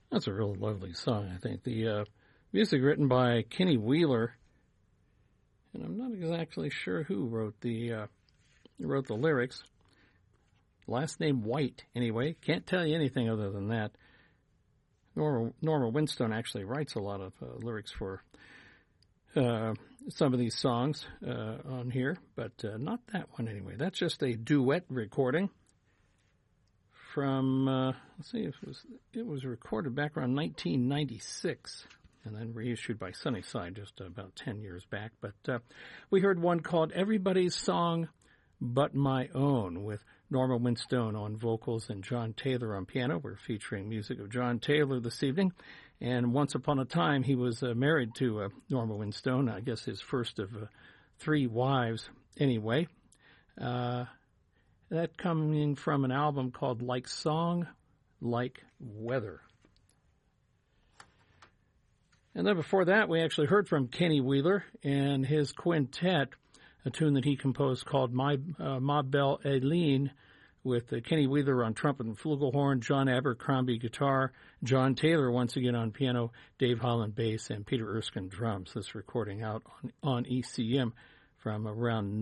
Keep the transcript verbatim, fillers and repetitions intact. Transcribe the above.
That's a real lovely song, I think. The uh, music written by Kenny Wheeler, and I'm not exactly sure who wrote the uh, wrote the lyrics. Last name White, anyway. Can't tell you anything other than that. Norma, Norma Winstone actually writes a lot of uh, lyrics for uh, some of these songs uh, on here, but uh, not that one anyway. That's just a duet recording from, uh, let's see, if it was, it was recorded back around nineteen ninety-six and then reissued by Sunnyside just about ten years back. But uh, we heard one called Everybody's Song But My Own with Norma Winstone on vocals and John Taylor on piano. We're featuring music of John Taylor this evening. And once upon a time, he was uh, married to uh, Norma Winstone, I guess his first of uh, three wives anyway. Uh, that coming from an album called Like Song, Like Weather. And then before that, we actually heard from Kenny Wheeler and his quintet, a tune that he composed called My uh, Ma Belle Eileen, with uh, Kenny Wheeler on trumpet and flugelhorn, John Abercrombie guitar, John Taylor once again on piano, Dave Holland bass, and Peter Erskine drums. This recording out on, on E C M from around